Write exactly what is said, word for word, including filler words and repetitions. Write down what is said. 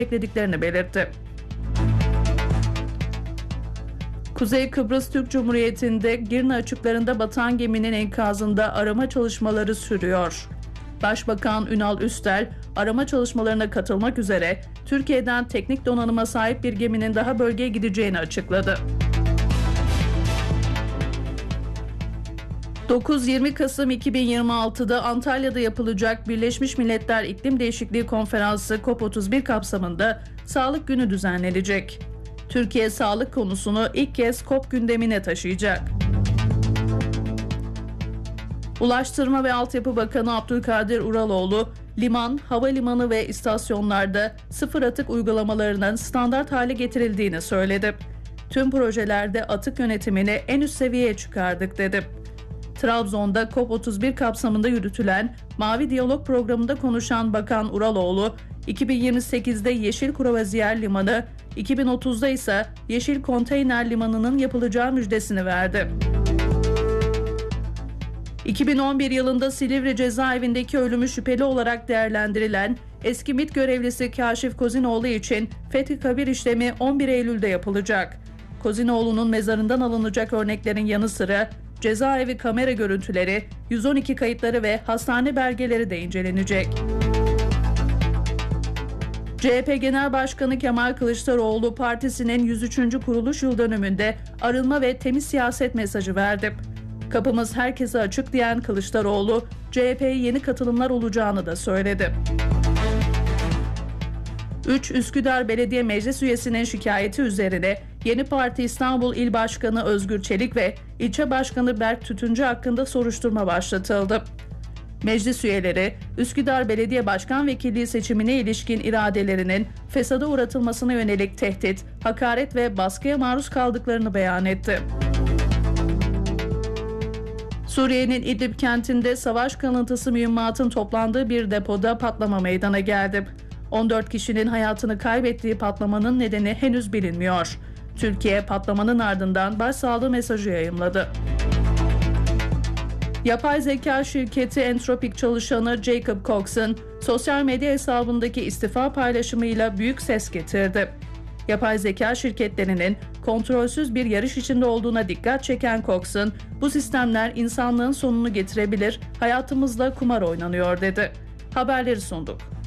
beklediklerini belirtti. Kuzey Kıbrıs Türk Cumhuriyeti'nde Girne açıklarında batan geminin enkazında arama çalışmaları sürüyor. Başbakan Ünal Üstel, arama çalışmalarına katılmak üzere Türkiye'den teknik donanıma sahip bir geminin daha bölgeye gideceğini açıkladı. dokuz yirmi Kasım iki bin yirmi altıda Antalya'da yapılacak Birleşmiş Milletler İklim Değişikliği Konferansı COP otuz bir kapsamında Sağlık Günü düzenlenecek. Türkiye sağlık konusunu ilk kez COP gündemine taşıyacak. Ulaştırma ve Altyapı Bakanı Abdülkadir Uraloğlu, liman, havalimanı ve istasyonlarda sıfır atık uygulamalarının standart hale getirildiğini söyledi. Tüm projelerde atık yönetimini en üst seviyeye çıkardık dedi. Trabzon'da COP otuz bir kapsamında yürütülen Mavi Diyalog programında konuşan Bakan Uraloğlu, iki bin yirmi sekizde Yeşil Kruvaziyer Limanı, iki bin otuzda ise Yeşil Konteyner Limanı'nın yapılacağı müjdesini verdi. iki bin on bir yılında Silivri cezaevindeki ölümü şüpheli olarak değerlendirilen eski MİT görevlisi Kaşif Kozinoğlu için fethi kabir işlemi on bir Eylül'de yapılacak. Kozinoğlu'nun mezarından alınacak örneklerin yanı sıra cezaevi kamera görüntüleri, yüz on iki kayıtları ve hastane belgeleri de incelenecek. C H P Genel Başkanı Kemal Kılıçdaroğlu partisinin yüz üçüncü kuruluş yıl dönümünde arınma ve temiz siyaset mesajı verdi. Kapımız herkese açık diyen Kılıçdaroğlu, C H P'ye yeni katılımlar olacağını da söyledi. üç Üsküdar Belediye Meclis üyesinin şikayeti üzerine Yeni Parti İstanbul İl Başkanı Özgür Çelik ve İlçe Başkanı Berk Tütüncü hakkında soruşturma başlatıldı. Meclis üyeleri, Üsküdar Belediye Başkan Vekilliği seçimine ilişkin iradelerinin fesada uğratılmasına yönelik tehdit, hakaret ve baskıya maruz kaldıklarını beyan etti. Suriye'nin İdlib kentinde savaş kalıntısı mühimmatın toplandığı bir depoda patlama meydana geldi. on dört kişinin hayatını kaybettiği patlamanın nedeni henüz bilinmiyor. Türkiye patlamanın ardından başsağlığı mesajı yayımladı. Yapay zeka şirketi Anthropic çalışanı Jacob Cox'un sosyal medya hesabındaki istifa paylaşımıyla büyük ses getirdi. Yapay zeka şirketlerinin kontrolsüz bir yarış içinde olduğuna dikkat çeken Cox'un, "Bu sistemler insanlığın sonunu getirebilir, hayatımızla kumar oynanıyor" dedi. Haberleri sunduk.